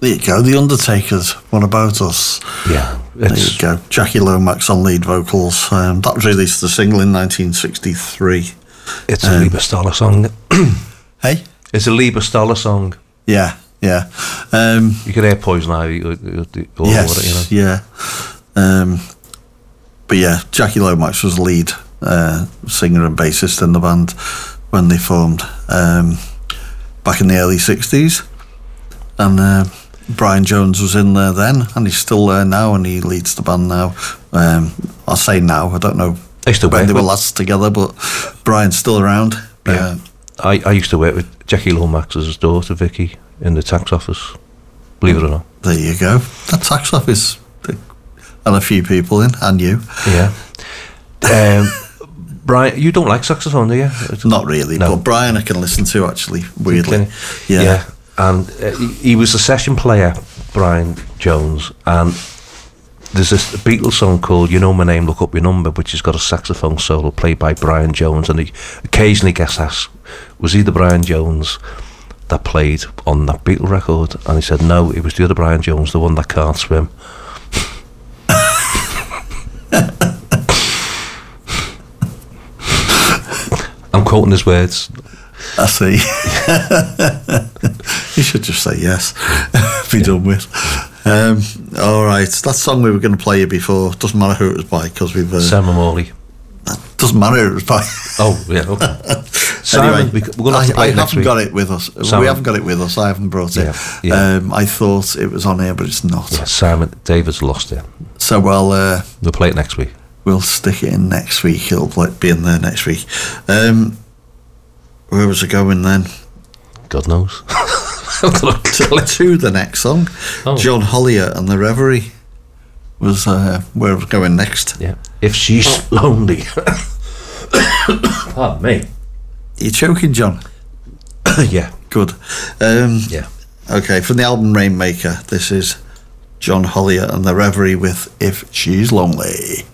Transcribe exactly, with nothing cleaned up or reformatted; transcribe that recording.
There you go, The Undertakers, What About Us? Yeah. There you go, Jackie Lomax on lead vocals. Um, that was released the single in nineteen sixty-three. It's a um, Lieber Stoller song. Hey? It's a Lieber Stoller song. Yeah, yeah. Um, you can hear Poison Ivy all yes, over it, you know? Yeah. Um, but yeah, Jackie Lomax was the lead uh, singer and bassist in the band when they formed um, back in the early sixties. And uh, Brian Jones was in there then, and he's still there now, and he leads the band now. Um, I'll say now, I don't know I used to when work they were with, last together, but Brian's still around. Yeah. Uh, I, I used to work with Jackie Lomax's daughter, Vicky, in the tax office, believe it or not. There you go. That tax office and a few people in, and you. Yeah. Um, Brian, you don't like saxophone, do you? Not really, no. But Brian I can listen to, actually, weirdly. Yeah. yeah. And uh, he, he was a session player, Brian Jones, and there's this Beatles song called You Know My Name, Look Up Your Number, which has got a saxophone solo played by Brian Jones, and he occasionally gets asked, was he the Brian Jones that played on that Beatle record? And he said, no, it was the other Brian Jones, the one that can't swim. I'm quoting his words. I see. You should just say yes. Be yeah. done with. Um, all right, that song we were going to play you before, doesn't matter who it was by, because we've... Uh, Simon Morley. Doesn't matter who it was by. Oh, yeah, okay. Simon, anyway, we, we're going to have to play I, it I next haven't week. got it with us. Simon. We haven't got it with us. I haven't brought it. Yeah, yeah. Um, I thought it was on here, but it's not. Yeah, Simon, David's lost it. So, well... Uh, we'll play it next week. We'll stick it in next week. It'll be in there next week. Um, where was it going then? God knows. to, to the next song. Oh. John Hollier and the Reverie was uh, where it was going next. Yeah. If she's lonely. Pardon me. You're choking, John? Yeah. Good. Um, yeah. Okay, from the album Rainmaker, this is John Hollier and the Reverie with If She's Lonely.